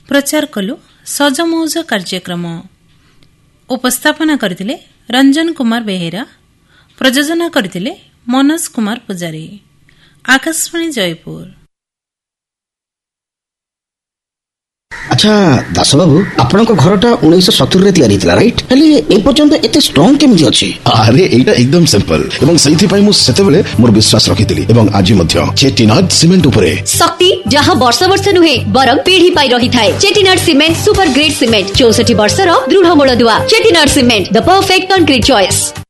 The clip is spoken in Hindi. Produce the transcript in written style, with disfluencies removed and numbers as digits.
प्रचार कलु सजमौज कार्यक्रम। उपस्थापना करथिले रंजन कुमार बेहेरा, प्रयोजना करथिले मनोज कुमार पुजारी। आकाशवाणी जयपुर। अच्छा दास बाबू, आपनक घरटा 1970 रे तयारी थिला राइट? हेले ए पर्यंत एते स्ट्रांग केमि अछि? अरे एटा एकदम सिंपल एवं सही पई मु सेतेबेले मोर विश्वास रखितिली एवं आज मध्य चेटिनाड सीमेंट उपरे शक्ति जहां वर्ष वर्ष नुहे बरम पीढ़ी पाई रही थाए। Chettinad cement super grade cement 64 वर्षर दृढ़ मूलदुआ। Chettinad cement the perfect concrete choice.